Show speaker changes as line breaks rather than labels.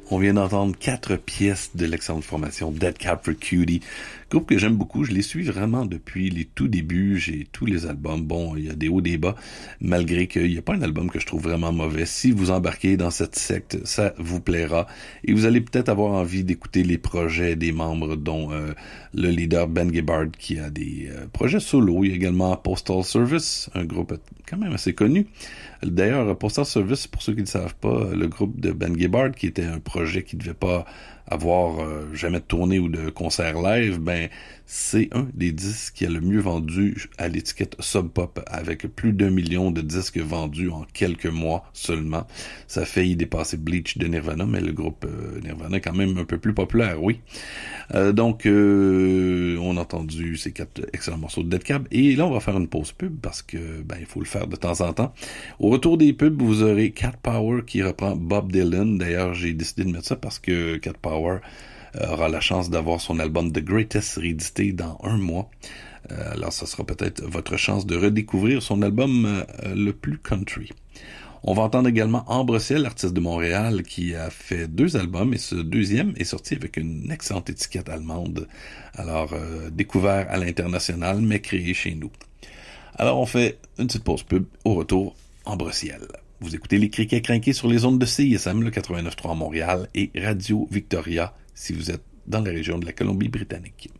On vient d'entendre 4 pièces de l'excellente formation Dead Cab for Cutie, groupe que j'aime beaucoup. Je les suis vraiment depuis les tout débuts. J'ai tous les albums. Bon, il y a des hauts, des bas, malgré qu'il n'y a pas un album que je trouve vraiment mauvais. Si vous embarquez dans cette secte, ça vous plaira. Et vous allez peut-être avoir envie d'écouter les projets des membres, dont le leader Ben Gibbard, qui a des projets solo. Il y a également Postal Service, un groupe quand même assez connu. D'ailleurs, Postal Service, pour ceux qui ne le savent pas, le groupe de Ben Gibbard, qui était un projet qui ne devait pas avoir jamais de tournée ou de concert live, ben c'est un des disques qui a le mieux vendu à l'étiquette Sub Pop, avec plus d'1 million de disques vendus en quelques mois seulement. Ça a failli dépasser Bleach de Nirvana, mais le groupe Nirvana est quand même un peu plus populaire, oui. Donc, on a entendu ces 4 excellents morceaux de Dead Cab, et là on va faire une pause pub parce que il faut le faire de temps en temps. Au retour des pubs, vous aurez Cat Power qui reprend Bob Dylan. D'ailleurs, j'ai décidé de mettre ça parce que Cat Power aura la chance d'avoir son album The Greatest réédité dans 1 mois. Alors, ça sera peut-être votre chance de redécouvrir son album le plus country. On va entendre également Ambre Ciel, artiste de Montréal, qui a fait 2 albums, et ce deuxième est sorti avec une excellente étiquette allemande. Alors, découvert à l'international, mais créé chez nous. Alors, on fait une petite pause pub. Au retour, Ambre Ciel. Vous écoutez les Criquets Crinqués sur les ondes de CISM, le 89.3 Montréal, et Radio Victoria, si vous êtes dans la région de la Colombie-Britannique.